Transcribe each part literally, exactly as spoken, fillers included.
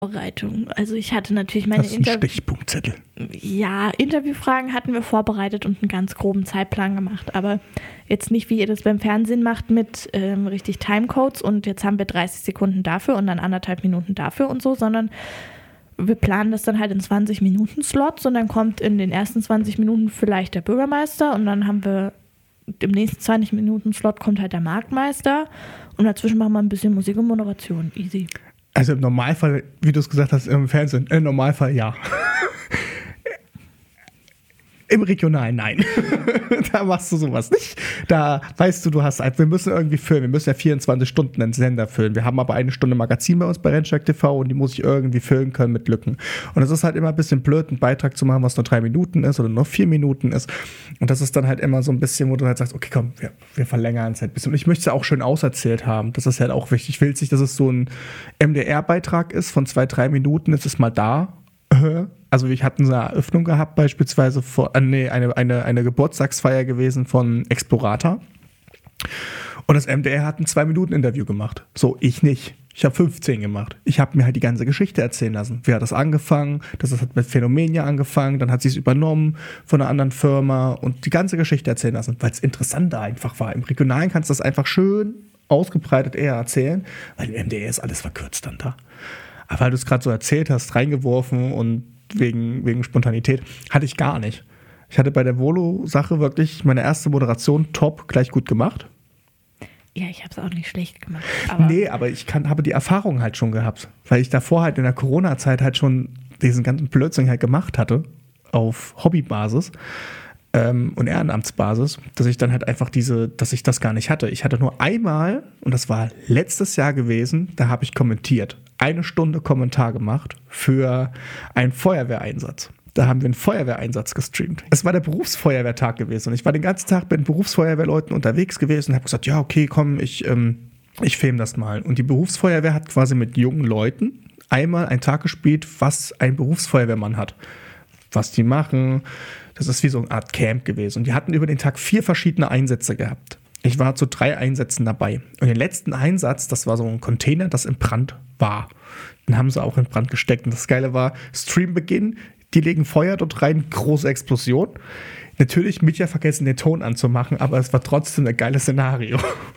Vorbereitung. Also ich hatte natürlich meine Hast du einen Stichpunktzettel? Ja, Interviewfragen hatten wir vorbereitet und einen ganz groben Zeitplan gemacht, aber jetzt nicht, wie ihr das beim Fernsehen macht mit ähm, richtig Timecodes und jetzt haben wir dreißig Sekunden dafür und dann anderthalb Minuten dafür und so, sondern wir planen das dann halt in zwanzig Minuten Slots und dann kommt in den ersten zwanzig Minuten vielleicht der Bürgermeister und dann haben wir im nächsten zwanzig Minuten Slot kommt halt der Marktmeister und dazwischen machen wir ein bisschen Musik und Moderation. Easy. Also im Normalfall, wie du es gesagt hast, im Fernsehen, im Normalfall ja. Im Regionalen nein. Da machst du sowas nicht. Da weißt du, du hast, wir müssen irgendwie füllen. Wir müssen ja vierundzwanzig Stunden einen Sender füllen. Wir haben aber eine Stunde Magazin bei uns bei Rennsteig T V und die muss ich irgendwie füllen können mit Lücken. Und es ist halt immer ein bisschen blöd, einen Beitrag zu machen, was nur drei Minuten ist oder nur vier Minuten ist. Und das ist dann halt immer so ein bisschen, wo du halt sagst, okay, komm, wir, wir verlängern es halt ein bisschen. Und ich möchte es ja auch schön auserzählt haben. Das ist halt auch wichtig. Ich will jetzt nicht, dass es so ein M D R-Beitrag ist von zwei, drei Minuten. Es ist mal da. Also wir hatten so eine Eröffnung gehabt, beispielsweise vor, äh, nee, eine, eine, eine Geburtstagsfeier gewesen von Explorator. Und das M D R hat ein zwei-Minuten-Interview gemacht. So, ich nicht. Ich habe fünfzehn gemacht. Ich habe mir halt die ganze Geschichte erzählen lassen. Wie hat das angefangen? Das hat mit Phänomenia angefangen, dann hat sie es übernommen von einer anderen Firma und die ganze Geschichte erzählen lassen, weil es interessanter einfach war. Im Regionalen kannst du das einfach schön ausgebreitet eher erzählen, weil im M D R ist alles verkürzt dann da. Aber weil du es gerade so erzählt hast, reingeworfen und wegen, wegen Spontanität, hatte ich gar nicht. Ich hatte bei der Volo-Sache wirklich meine erste Moderation top, gleich gut gemacht. Ja, ich habe es auch nicht schlecht gemacht. Aber nee, aber ich kann, habe die Erfahrung halt schon gehabt, weil ich davor halt in der Corona-Zeit halt schon diesen ganzen Blödsinn halt gemacht hatte, auf Hobbybasis ähm, und Ehrenamtsbasis, dass ich dann halt einfach diese, dass ich das gar nicht hatte. Ich hatte nur einmal, und das war letztes Jahr gewesen, da habe ich kommentiert. Eine Stunde Kommentar gemacht für einen Feuerwehreinsatz. Da haben wir einen Feuerwehreinsatz gestreamt. Es war der Berufsfeuerwehrtag gewesen und ich war den ganzen Tag mit den Berufsfeuerwehrleuten unterwegs gewesen und habe gesagt, ja, okay, komm, ich, ähm, ich filme das mal. Und die Berufsfeuerwehr hat quasi mit jungen Leuten einmal einen Tag gespielt, was ein Berufsfeuerwehrmann hat. Was die machen. Das ist wie so eine Art Camp gewesen. Und die hatten über den Tag vier verschiedene Einsätze gehabt. Ich war zu drei Einsätzen dabei. Und den letzten Einsatz, das war so ein Container, das in Brand war. Den haben sie auch in Brand gesteckt. Und das Geile war, Streambeginn, die legen Feuer dort rein, große Explosion. Natürlich mit ja vergessen, den Ton anzumachen, aber es war trotzdem ein geiles Szenario.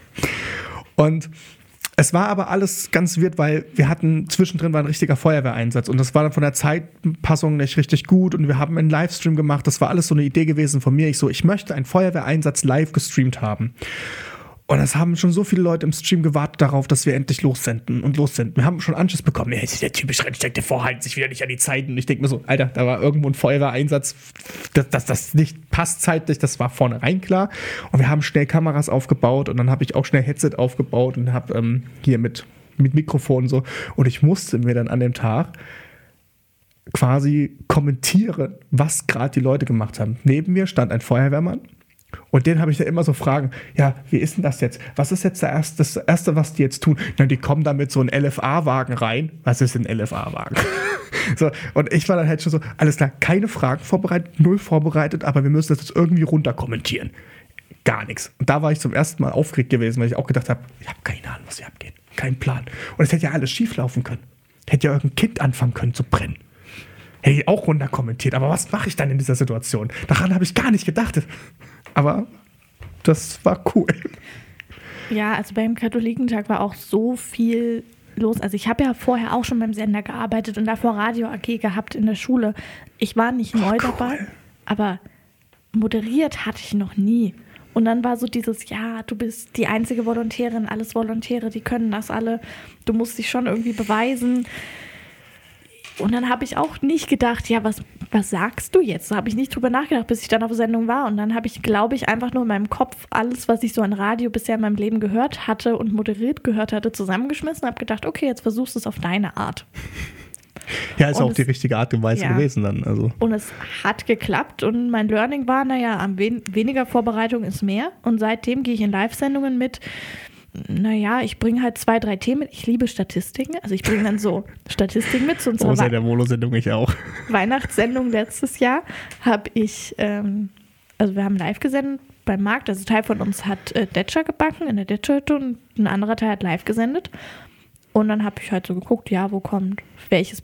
Und es war aber alles ganz weird, weil wir hatten, zwischendrin war ein richtiger Feuerwehreinsatz und das war dann von der Zeitpassung nicht richtig gut und wir haben einen Livestream gemacht, das war alles so eine Idee gewesen von mir. Ich so, ich möchte einen Feuerwehreinsatz live gestreamt haben. Und es haben schon so viele Leute im Stream gewartet darauf, dass wir endlich lossenden und lossenden. Wir haben schon Anschiss bekommen. Ja, das ist der typisch Rennsteig, der vorhalten sich wieder nicht an die Zeiten. Und ich denke mir so, Alter, da war irgendwo ein Feuerwehreinsatz, dass das, das nicht passt zeitlich, das war vornherein klar. Und wir haben schnell Kameras aufgebaut und dann habe ich auch schnell Headset aufgebaut und habe ähm, hier mit, mit Mikrofon und so. Und ich musste mir dann an dem Tag quasi kommentieren, was gerade die Leute gemacht haben. Neben mir stand ein Feuerwehrmann. Und den habe ich dann immer so Fragen, ja, wie ist denn das jetzt? Was ist jetzt der erste, das Erste, was die jetzt tun? Na, die kommen da mit so einem L F A-Wagen rein. Was ist ein L F A-Wagen? So, und ich war dann halt schon so, alles klar, keine Fragen vorbereitet, null vorbereitet, aber wir müssen das jetzt irgendwie runter kommentieren. Gar nichts. Und da war ich zum ersten Mal aufgeregt gewesen, weil ich auch gedacht habe, ich habe keine Ahnung, was hier abgeht. Kein Plan. Und es hätte ja alles schief laufen können. Hätte ja irgendein Kind anfangen können zu brennen. Hätte ich auch runter kommentiert. Aber was mache ich dann in dieser Situation? Daran habe ich gar nicht gedacht. Aber das war cool. Ja, also beim Katholikentag war auch so viel los. Also ich habe ja vorher auch schon beim Sender gearbeitet und davor Radio A G gehabt in der Schule. Ich war nicht neu oh, cool. dabei, aber moderiert hatte ich noch nie. Und dann war so dieses, ja, du bist die einzige Volontärin, alles Volontäre, die können das alle. Du musst dich schon irgendwie beweisen. Und dann habe ich auch nicht gedacht, ja, was, was sagst du jetzt? Da habe ich nicht drüber nachgedacht, bis ich dann auf Sendung war. Und dann habe ich, glaube ich, einfach nur in meinem Kopf alles, was ich so an Radio bisher in meinem Leben gehört hatte und moderiert gehört hatte, zusammengeschmissen und habe gedacht, okay, jetzt versuchst du es auf deine Art. Ja, ist und auch es, die richtige Art und Weise ja. gewesen dann. Also. Und es hat geklappt und mein Learning war, naja, am wen- weniger Vorbereitung ist mehr. Und seitdem gehe ich in Live-Sendungen mit, naja, ich bringe halt zwei, drei Themen. Ich liebe Statistiken. Also ich bringe dann so Statistiken mit. Zu unserer oh, seit der Volo-Sendung ich auch. Weihnachtssendung letztes Jahr habe ich, ähm, also wir haben live gesendet beim Markt. Also Teil von uns hat äh, Detscher gebacken in der Detscher-Hütte und ein anderer Teil hat live gesendet. Und dann habe ich halt so geguckt, ja, wo kommt welches